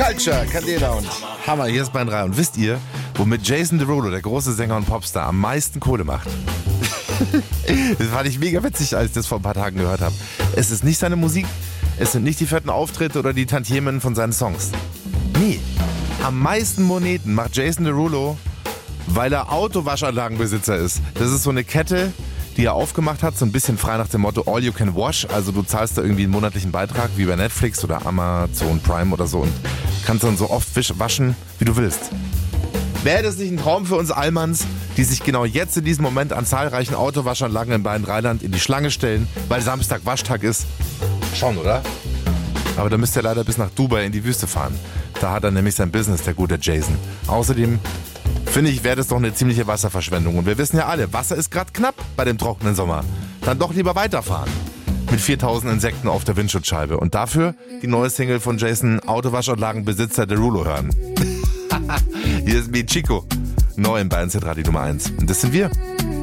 Culture, Candela und Hammer, hier ist Band 3. Und wisst ihr, womit Jason Derulo, der große Sänger und Popstar, am meisten Kohle macht? Das fand ich mega witzig, als ich das vor ein paar Tagen gehört habe. Es ist nicht seine Musik, es sind nicht die fetten Auftritte oder die Tantiemen von seinen Songs. Nee, am meisten Moneten macht Jason Derulo, weil er Autowaschanlagenbesitzer ist. Das ist so eine Kette, die er aufgemacht hat, so ein bisschen frei nach dem Motto All You Can Wash. Also du zahlst da irgendwie einen monatlichen Beitrag, wie bei Netflix oder Amazon Prime oder so, und kannst dann so oft waschen, wie du willst. Wäre das nicht ein Traum für uns Allmanns, die sich genau jetzt in diesem Moment an zahlreichen Autowaschanlagen in Bayern-Rheinland in die Schlange stellen, weil Samstag Waschtag ist? Schon, oder? Aber da müsst ihr leider bis nach Dubai in die Wüste fahren. Da hat er nämlich sein Business, der gute Jason. Außerdem finde ich, wäre das doch eine ziemliche Wasserverschwendung. Und wir wissen ja alle, Wasser ist gerade knapp bei dem trockenen Sommer. Dann doch lieber weiterfahren. Mit 4000 Insekten auf der Windschutzscheibe. Und dafür die neue Single von Jason, Autowaschanlagenbesitzer Derulo, hören. Hier ist Mi Chico. Neu im Bayern-Z Radio Nummer 1. Und das sind wir.